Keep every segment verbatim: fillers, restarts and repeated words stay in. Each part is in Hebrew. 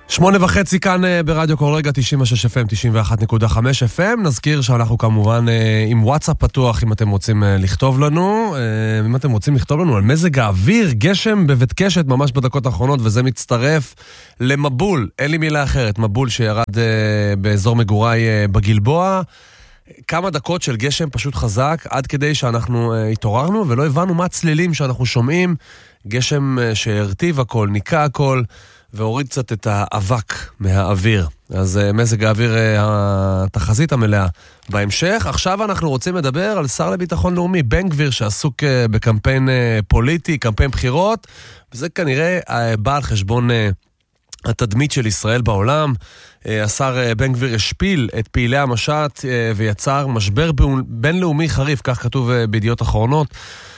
שמונה וחצי כאן ברדיו כל רגע, תשעים ושש אף אם, תשעים ואחת נקודה חמש אף אם. נזכיר שאנחנו כמובן עם וואטסאפ פתוח אם אתם רוצים לכתוב לנו, אם אתם רוצים לכתוב לנו על מזג האוויר, גשם בבית קשת ממש בדקות האחרונות, וזה מצטרף למבול, אין לי מילה אחרת, מבול שירד באזור מגוריי בגלבוע. כמה דקות של גשם פשוט חזק, עד כדי שאנחנו התעוררנו ולא הבנו מה הצלילים שאנחנו שומעים, גשם שהרטיב הכל, ניקה הכל, והוריד קצת את האבק מהאוויר. אז מזג האוויר, התחזית המלאה בהמשך. עכשיו אנחנו רוצים לדבר על שר לביטחון לאומי, בן גביר, שעסוק בקמפיין פוליטי, קמפיין בחירות, וזה כנראה בא על חשבון התדמית של ישראל בעולם. השר בן גביר השפיל את פעילי המשט ויצר משבר בינלאומי חריף, כך כתוב בידיעות אחרונות.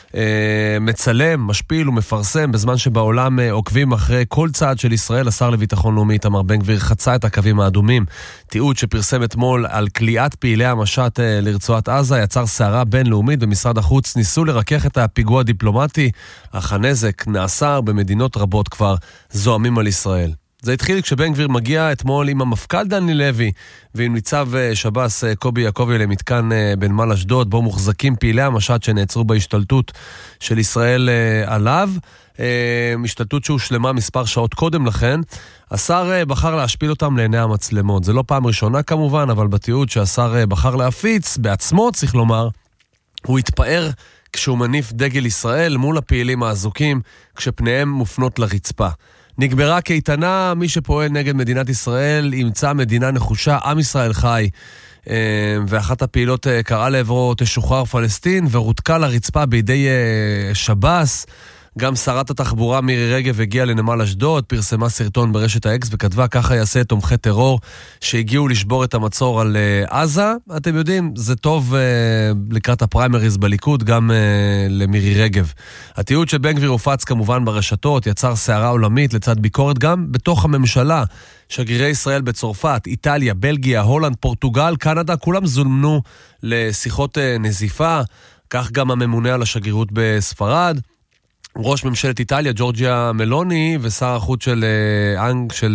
מצלם, משפיל ומפרסם בזמן שבעולם עוקבים אחרי כל צעד של ישראל. השר לביטחון לאומי איתמר בן גביר חצה את הקווים האדומים. תיעוד שפרסם אתמול על כליאת פעילי המשט לרצועת עזה יצר סערה בינלאומית. במשרד החוץ ניסו לרכך את הפיגוע הדיפלומטי, אך הנזק נעשה במדינות רבות כבר זועמים על ישראל. זה התחיל כשבן גביר מגיע אתמול עם המפכ"ל דני לוי ועם ניצב שב"ס קובי יעקבי למתקן בנמל אשדוד, בו מוחזקים פעילי המשט שנעצרו בהשתלטות של ישראל עליו. השתלטות שהושלמה מספר שעות קודם לכן. השר בחר להשפיל אותם לעיני המצלמות. זה לא פעם ראשונה כמובן, אבל בתיעוד שהשר בחר להפיץ בעצמו, צריך לומר, הוא התפאר כשהוא מניף דגל ישראל מול הפעילים האזוקים, כשפניהם מופנות לרצפה. נגברה קייטנה, מי שפועל נגד מדינת ישראל ימצא מדינה נחושה, עם ישראל חי. ואחת הפעילות קראה לעברו תשוחרר פלסטין, ורותקה לרצפה בידי שב"ס. גם שרת התחבורה מירי רגב הגיעה לנמל אשדוד, פרסמה סרטון ברשת האקס וכתבה ככה יעשה תומכי טרור שהגיעו לשבור את המצור על עזה. אתם יודעים, זה טוב לקראת הפריימריז בליכוד, גם למירי רגב. התיעוד של בן גביר הופץ כמובן ברשתות, יצר סערה עולמית לצד ביקורת גם בתוך הממשלה. שגרירי ישראל בצרפת, איטליה, בלגיה, הולנד, פורטוגל, קנדה, כולם זומנו לשיחות נזיפה. כך גם הממונה על השגרירות בספרד. ראש ממשלת איטליה, ג'ורג'יה מלוני, ושר החוץ של אנג של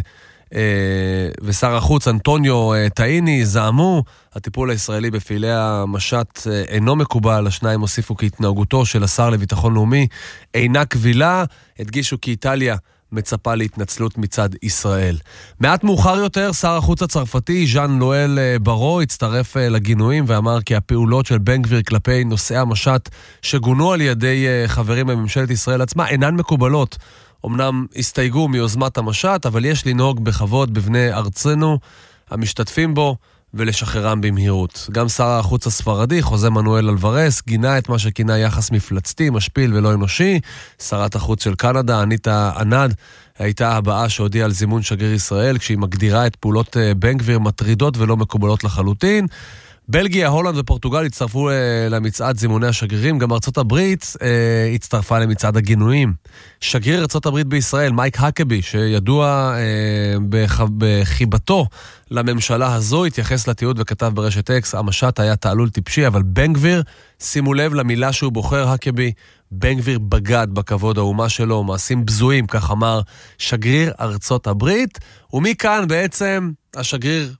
ושר החוץ אנטוניו טאיני זעמו. הטיפול הישראלי בפעילי המשט אינו מקובל. השניים הוסיפו כי התנהגותו של השר לביטחון לאומי אינה קבילה. הדגישו כי איטליה מצפה להתנצלות מצד ישראל. מעט מאוחר יותר, שר החוץ הצרפתי, ז'אן לואל ברו, הצטרף לגינויים ואמר כי הפעולות של בן גביר כלפי נושאי המשט שגונו על ידי חברים בממשלת ישראל עצמה אינן מקובלות. אמנם הסתייגו מיוזמת המשט, אבל יש לנהוג בכבוד בבני ארצנו המשתתפים בו ולשחררם במהירות. גם שר החוץ הספרדי, חוזה מנואל אלוורס, גינה את מה שכינה יחס מפלצתי, משפיל ולא אנושי. שרת החוץ של קנדה, אניטה אנד, הייתה הבאה שהודיעה על זימון שגריר ישראל, כשהיא מגדירה את פעולות בן גביר מטרידות ולא מקובלות לחלוטין. בלגיה, הולנד ופורטוגל הצטרפו למצעד זימוני השגרירים, גם ארצות הברית אה, הצטרפה למצעד הגינויים. שגריר ארצות הברית בישראל, מייק הקבי, שידוע אה, בח... בחיבתו לממשלה הזו, התייחס לתיעוד וכתב ברשת אקס, המשט היה תעלול טיפשי, אבל בן גביר, שימו לב למילה שהוא בוחר, הקבי, בן גביר בגד בכבוד האומה שלו, מעשים בזויים, כך אמר שגריר ארצות הברית, ומכאן בעצם השגריר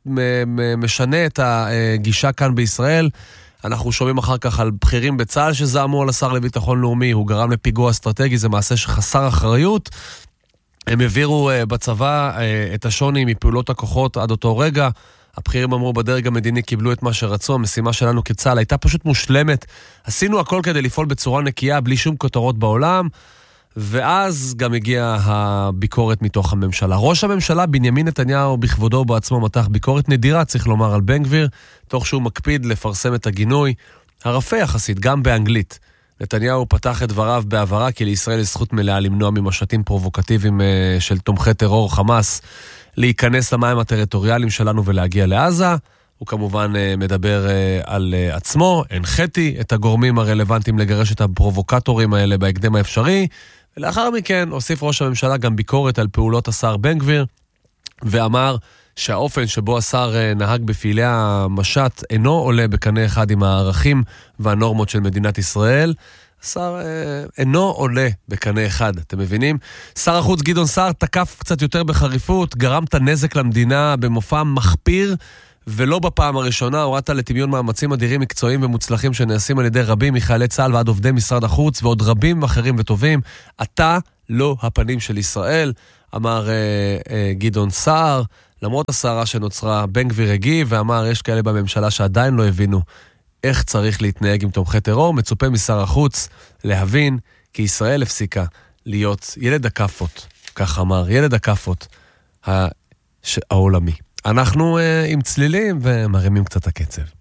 משנה את הגישה כאן בישראל. אנחנו שומעים אחר כך על בכירים בצה"ל שזעמו על השר לביטחון לאומי, הוא גרם לפיגוע אסטרטגי, זה מעשה שחסר אחריות. הם העבירו בצבא את השוני מפעולות הכוחות עד אותו רגע. הבכירים אמרו בדרג המדיני קיבלו את מה שרצו, המשימה שלנו כצה"ל הייתה פשוט מושלמת. עשינו הכל כדי לפעול בצורה נקייה, בלי שום כותרות בעולם, ואז גם הגיעה הביקורת מתוך הממשלה. ראש הממשלה בנימין נתניהו בכבודו בעצמו מתח ביקורת נדירה, צריך לומר, על בן גביר, תוך שהוא מקפיד לפרסם את הגינוי הרפה יחסית, גם באנגלית. נתניהו פתח את דבריו בעברה, כי לישראל יש זכות מלאה למנוע ממשטים פרובוקטיביים של תומכי טרור חמאס, להיכנס למים הטריטוריאליים שלנו ולהגיע לעזה. הוא כמובן מדבר על עצמו, הנחיתי את הגורמים הרלוונטיים לגרש את הפרובוקטורים האלה בהקדם האפשרי, ולאחר מכן הוסיף ראש הממשלה גם ביקורת על פעולות השר בן גביר, ואמר שהאופן שבו השר נהג בפעילי המשט אינו עולה בקנה אחד עם הערכים והנורמות של מדינת ישראל. שר אה, אינו עולה בקנה אחד, אתם מבינים? שר החוץ גדעון סער תקף קצת יותר בחריפות, גרם את הנזק למדינה במופע מחפיר, ולא בפעם הראשונה, הורדת לטמיון מאמצים אדירים מקצועיים ומוצלחים שנעשים על ידי רבים מחיילי צה"ל ועד עובדי משרד החוץ, ועוד רבים אחרים וטובים. אתה לא הפנים של ישראל, אמר אה, אה, גדעון סער, למרות הסערה שנוצרה, בן גביר הגיב ואמר, יש כאלה בממשלה שעדיין לא הבינו איך צריך להתנהג עם תומכי טרור. מצופה משר החוץ להבין כי ישראל הפסיקה להיות ילד הקפות, כך אמר, ילד הקפות העולמי. אנחנו uh, עם צלילים ומרימים קצת הקצב.